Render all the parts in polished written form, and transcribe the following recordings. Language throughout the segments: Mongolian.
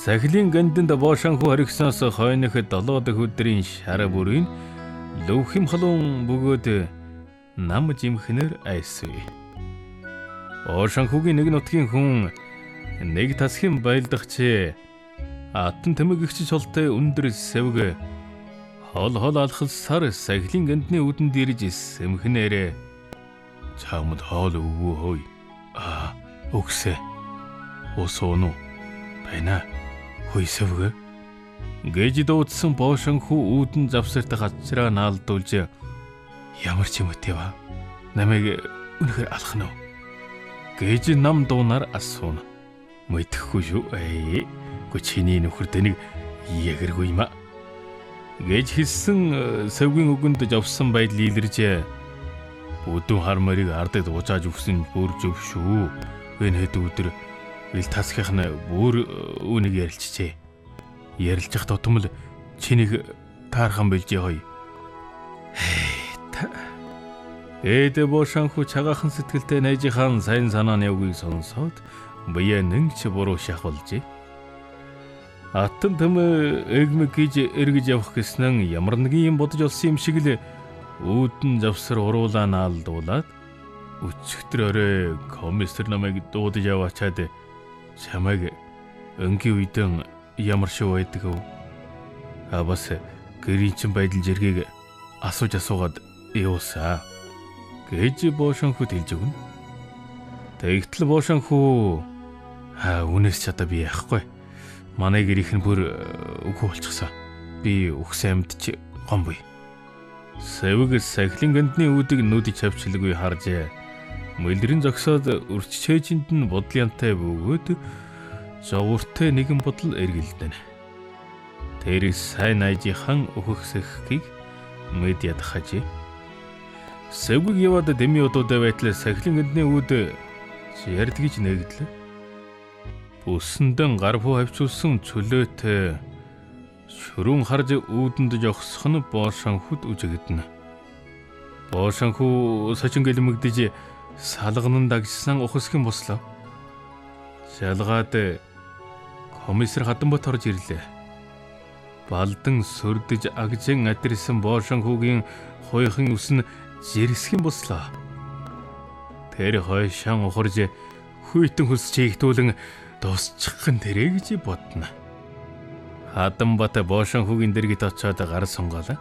Сахилын ганданд боошанхүү хоригсноос хойных 7 дахь өдрийн шар бүрийн лөвхим халуун бөгөөд нам жимхнэр айсвэ. Боошанхүүгийн нэг нутгийн хүн нэг тасхин байлдагч аттан тэмэгэгч цолтой өндөр сэвг хол алхалсаар сахилын гандны үдэнд ирж сэмхнээрээ чамд хоол өгөө хой. Өгсэ. Осооно. Байна. Хойсовг гэж дуудсан боошанхүү үүдэн завсарт гацраа наалдуулж ямар ч юм өтөв. Намайг үнэхээр алах нь гэж нам дуунаар асууна. Мэдхгүй шүү. Чиний нөхөр тэнийг ягэргүй юм гэж хэлсэн савгийн үгэнд жавсан байдал илэрж бүдүүн хармарыг ардад уучааж өгсөн бүр зөв шүү. Энэ хэд өдөр ил тасхих нь бүр үнийг ярилцжээ. Ярилцах тутамл чинийг таархан билжээ хой. Эдэ боошанхүү цагаахан сэтгэлтэй найжийнхаа сайн санааны үгийг сонсоод бие нэгч буруу шахуулжээ. Аттан тэм эгмэг гэж эргэж явах гэснэн ямар нэгэн юм бодож олсон юм шиг л үүдэн завсар уруулаа наалдуулаад өчигдөр орой комиссар намайг дуудаж яваачаад чамайг өнгийн үедэн ямар шүү байдаг вэ? Бас гэрийн чин байдал зэргийг асуугаад явуулсаа гэж боошанхүүд хэлж өгнө. Тэгтэл боошанхүү үнээс чадаа би яахгүй. Манай гэрийнх нь бүр үгүй болчихсон. Би үхсэн амьд гомбой. Сэвэг сахилын гандны үүдийг нүдж авчлгүй харж мөлрийн зогсоод өрччээжинд нь бодлынтай бөгөөд зовуртай нэгэн бодол эргэлдэнэ. Тэр сайн найжийнхан өгөхсөхгийг мэд ядахажээ. Сэвэг яваад дэми удуудаа байтал сахилын гандны үүд ярдгийж нэгдлээ. Бүсэндэн гарфуу хавчулсан чөлөөтэй шөрүүн харж үүдэнд жогсох нь боошанхүүд үжигдэнэ. Боошанхүү сачин гэлмэгдэж салганан дагжсан ухасхийн бослоо. Шалгаад комиссар Хатанбат орж ирлээ. Балдан сөрдөж агжин атэрсэн боошанхүүгийн хойхон ус нь жирсхэн бослоо. Тэр хойшон ухарж хүйтэн хөлс чийгтүүлэн дуусчихын тэрэ гэж бодно. Хатанбат боошанхүүгийн дэргэд очиод гар сонголоо.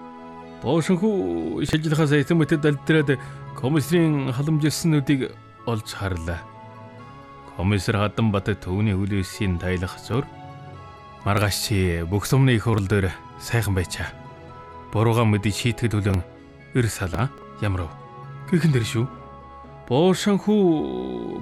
Боошанхүү шилжлэхээс этэметэд алдраад комиссарын халамжилснуудыг олж харлаа. Комиссар Хатанбат төвний хөлөөсийн тайлах зур маргааш чи бүх сумны их хурал дээр сайхан байчаа. Буруугаа мэдээ шийтгэл төлөн эр салаа. Ямар вэ? Гихэн дэр шүү. Боошанхүү